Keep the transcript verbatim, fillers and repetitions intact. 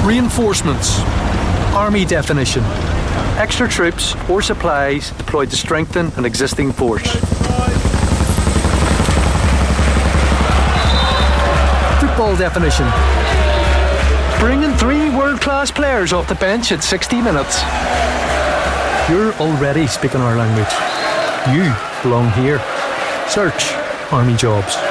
Reinforcements. Army definition. Extra troops or supplies deployed to strengthen an existing force. Football definition. Bringing three world-class players off the bench at sixty minutes. You're already speaking our language. You belong here. Search Army Jobs.